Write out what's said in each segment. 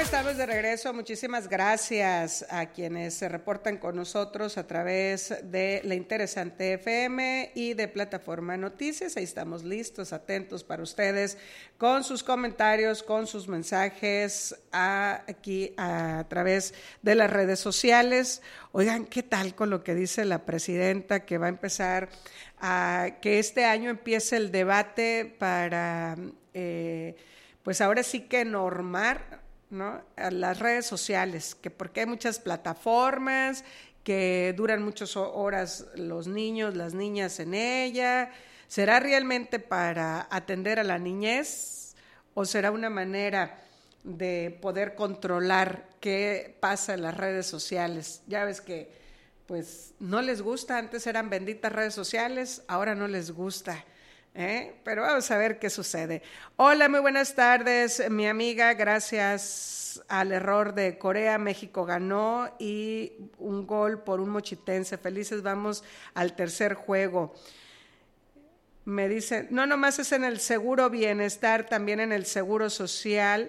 estamos de regreso. Muchísimas gracias a quienes se reportan con nosotros a través de La Interesante FM y de Plataforma Noticias. Ahí estamos listos, atentos para ustedes con sus comentarios, con sus mensajes aquí a través de las redes sociales. Oigan, ¿qué tal con lo que dice la presidenta, que va a empezar que este año empiece el debate para, pues ahora sí que normar, ¿no?, a las redes sociales, que porque hay muchas plataformas que duran muchas horas los niños, las niñas en ella? ¿Será realmente para atender a la niñez o será una manera de poder controlar qué pasa en las redes sociales? Ya ves que pues no les gusta, antes eran benditas redes sociales, ahora no les gusta. Pero vamos a ver qué sucede. Hola, muy buenas tardes, mi amiga. Gracias al error de Corea, México ganó y un gol por un mochitense. Felices, vamos al tercer juego. Me dice, no nomás es en el seguro bienestar, también en el seguro social,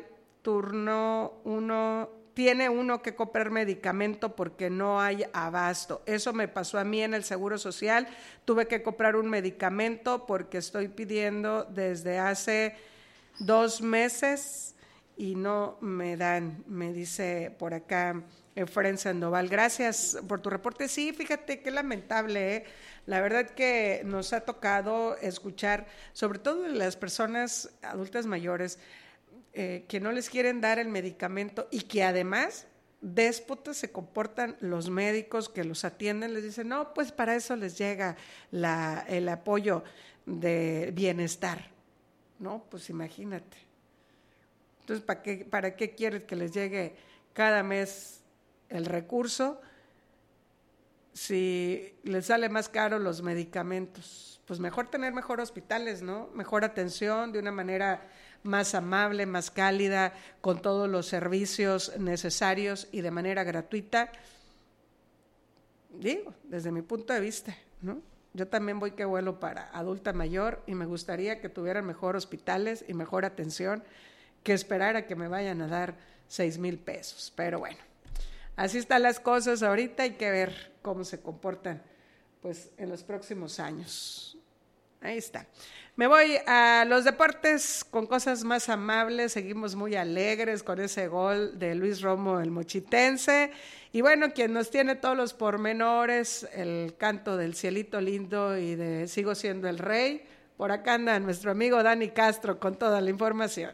tiene uno que comprar medicamento porque no hay abasto. Eso me pasó a mí en el Seguro Social. Tuve que comprar un medicamento porque estoy pidiendo desde hace 2 meses y no me dan, me dice por acá Efren Sandoval. Gracias por tu reporte. Sí, fíjate qué lamentable, La verdad que nos ha tocado escuchar, sobre todo de las personas adultas mayores, que no les quieren dar el medicamento y que además déspotas se comportan los médicos que los atienden, les dicen, no, pues para eso les llega el apoyo de bienestar, ¿no? Pues imagínate. Entonces, ¿para qué quieres que les llegue cada mes el recurso si les sale más caro los medicamentos? Pues mejor tener hospitales, ¿no? Mejor atención de una manera más amable, más cálida, con todos los servicios necesarios y de manera gratuita. Digo, desde mi punto de vista, ¿no? Yo también voy que vuelo para adulta mayor y me gustaría que tuvieran mejor hospitales y mejor atención que esperar a que me vayan a dar 6,000 pesos. Pero bueno, así están las cosas ahorita, hay que ver cómo se comportan pues en los próximos años. Ahí está. Me voy a los deportes con cosas más amables. Seguimos muy alegres con ese gol de Luis Romo, el mochitense. Y bueno, quien nos tiene todos los pormenores, el canto del cielito lindo y de Sigo siendo el rey. Por acá anda nuestro amigo Dani Castro con toda la información.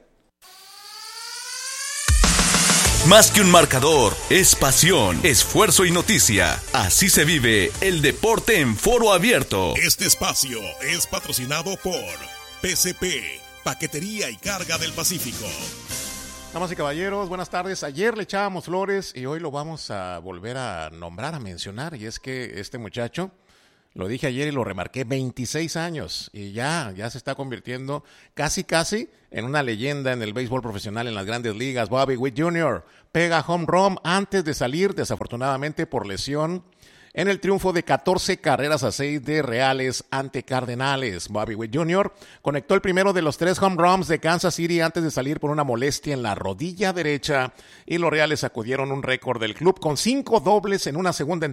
Más que un marcador, es pasión, esfuerzo y noticia. Así se vive el deporte en Foro Abierto. Este espacio es patrocinado por PCP, Paquetería y Carga del Pacífico. Damas y caballeros, buenas tardes. Ayer le echábamos flores y hoy lo vamos a volver a nombrar, a mencionar. Y es que este muchacho, lo dije ayer y lo remarqué, 26 años y ya se está convirtiendo casi en una leyenda en el béisbol profesional en las grandes ligas. Bobby Witt Jr. pega home run antes de salir, desafortunadamente por lesión, en el triunfo de 14-6 de Reales ante Cardenales. Bobby Witt Jr. conectó el primero de los 3 home runs de Kansas City antes de salir por una molestia en la rodilla derecha y los Reales sacudieron un récord del club con 5 dobles en una segunda